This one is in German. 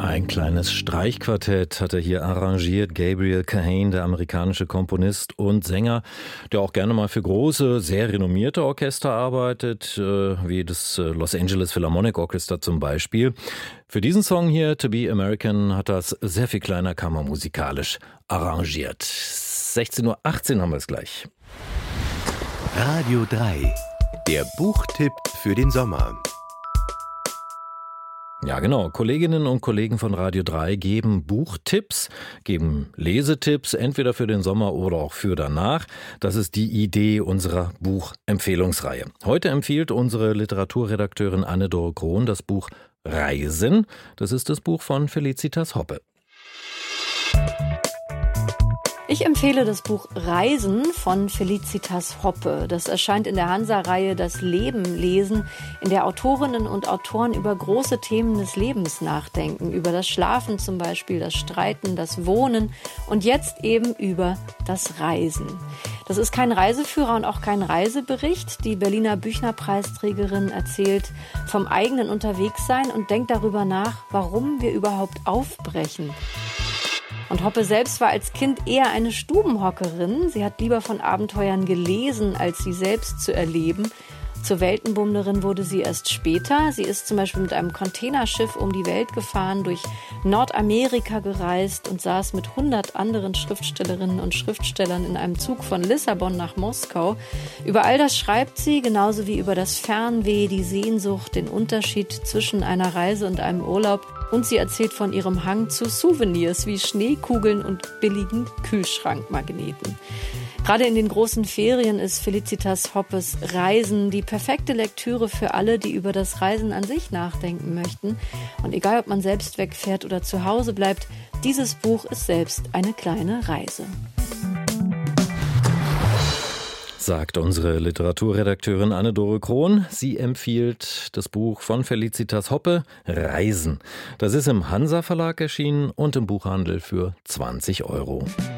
Ein kleines Streichquartett hat er hier arrangiert. Gabriel Kahane, der amerikanische Komponist und Sänger, der auch gerne mal für große, sehr renommierte Orchester arbeitet, wie das Los Angeles Philharmonic Orchestra zum Beispiel. Für diesen Song hier, To Be American, hat er es sehr viel kleiner kammermusikalisch arrangiert. 16:18 Uhr haben wir es gleich. Radio 3, der Buchtipp für den Sommer. Ja, genau. Kolleginnen und Kollegen von Radio 3 geben Buchtipps, geben Lesetipps, entweder für den Sommer oder auch für danach. Das ist die Idee unserer Buchempfehlungsreihe. Heute empfiehlt unsere Literaturredakteurin Anne-Dore Krohn das Buch Reisen. Das ist das Buch von Felicitas Hoppe. Ich empfehle das Buch Reisen von Felicitas Hoppe. Das erscheint in der Hansa-Reihe Das Leben lesen, in der Autorinnen und Autoren über große Themen des Lebens nachdenken. Über das Schlafen zum Beispiel, das Streiten, das Wohnen und jetzt eben über das Reisen. Das ist kein Reiseführer und auch kein Reisebericht. Die Berliner Büchner-Preisträgerin erzählt vom eigenen Unterwegssein und denkt darüber nach, warum wir überhaupt aufbrechen. Und Hoppe selbst war als Kind eher eine Stubenhockerin. Sie hat lieber von Abenteuern gelesen, als sie selbst zu erleben. Zur Weltenbummlerin wurde sie erst später. Sie ist zum Beispiel mit einem Containerschiff um die Welt gefahren, durch Nordamerika gereist und saß mit 100 anderen Schriftstellerinnen und Schriftstellern in einem Zug von Lissabon nach Moskau. Über all das schreibt sie, genauso wie über das Fernweh, die Sehnsucht, den Unterschied zwischen einer Reise und einem Urlaub. Und sie erzählt von ihrem Hang zu Souvenirs wie Schneekugeln und billigen Kühlschrankmagneten. Gerade in den großen Ferien ist Felicitas Hoppes Reisen die perfekte Lektüre für alle, die über das Reisen an sich nachdenken möchten. Und egal, ob man selbst wegfährt oder zu Hause bleibt, dieses Buch ist selbst eine kleine Reise. Sagt unsere Literaturredakteurin Anne-Dore Krohn. Sie empfiehlt das Buch von Felicitas Hoppe, Reisen. Das ist im Hansa Verlag erschienen und im Buchhandel für 20 €.